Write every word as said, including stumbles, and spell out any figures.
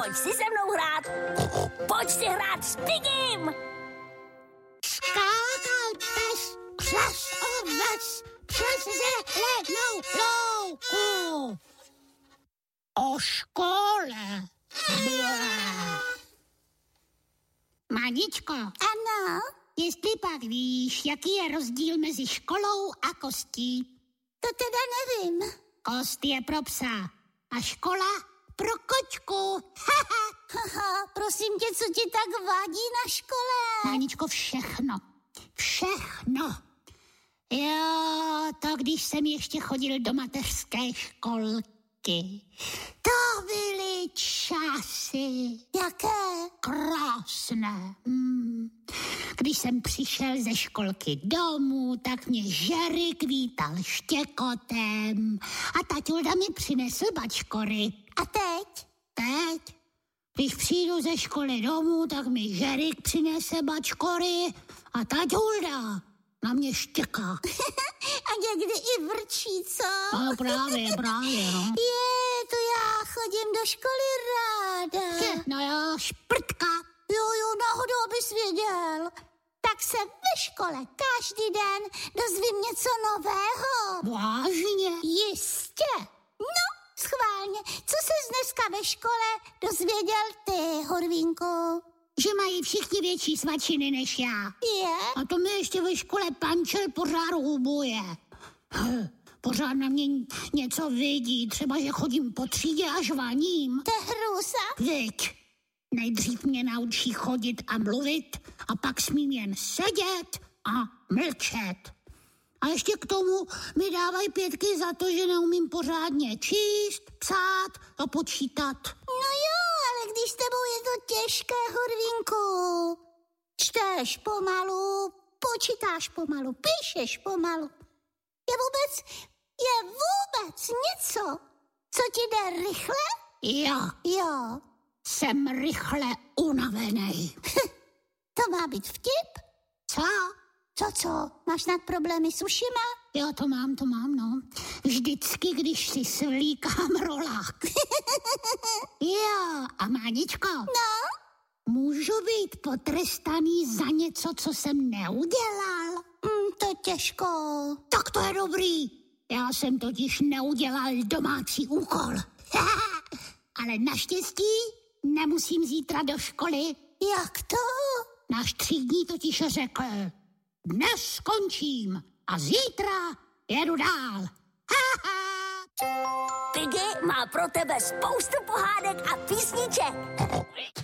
pojď si se mnou hrát. Pojď si hrát s Pigim. Skákal pes přes oves, přes zelenou louku. O škole. Blá. Maničko. Ano? Jestli pak víš, jaký je rozdíl mezi školou a kostí? To teda nevím. Kost je pro psa a škola pro kočku. Haha, prosím tě, co ti tak vadí na škole? Maničko, všechno. Všechno. Jo, to když jsem ještě chodil do mateřské školky. To byly časy. Jaké? Krásné. Hmm. Když jsem přišel ze školky domů, tak mě Žerik vítal štěkotem a taťulda mi přinesl bačkory. A teď? Teď? Když přijdu ze školy domů, tak mi Žerik přinese bačkory a taťulda na mě štěká. A někdy i vrčí, co? No právě, právě, no. Je, to já chodím do školy ráda. Je, no jo, šprtka. Jo, jo, náhodou, abys věděl. Tak se ve škole každý den dozvím něco nového. Vážně? Jistě. No, schválně. Co ses dneska ve škole dozvěděl ty, Horvínku? Že mají všichni větší svačiny než já. Je? A to mi ještě ve škole pančel pořád hubuje. Pořád na mě něco vidí, třeba že chodím po třídě a žvaním. To je hrůza. Viď, nejdřív mě naučí chodit a mluvit a pak smím jen sedět a mlčet. A ještě k tomu mi dávají pětky za to, že neumím pořádně číst, psát a počítat. No jo, ale když s tebou je to těžké, Horvínku. Čteš pomalu, počítáš pomalu, píšeš pomalu. Je vůbec, je vůbec něco, co ti jde rychle? Jo, Jo. jsem rychle unavený. To má být vtip? Co? Co, co? Máš nad problémy s ušima? Jo, to mám, to mám, no. Vždycky, když si svlíkám rolák. Jo, a Máničko? No? Můžu být potrestaný za něco, co jsem neudělal? Mm, to těžko. Tak to je dobrý. Já jsem totiž neudělal domácí úkol. Ale naštěstí nemusím zítra do školy. Jak to? Náš třídní totiž řekl, dnes skončím a zítra jedu dál. Piggy má pro tebe spoustu pohádek a písniček.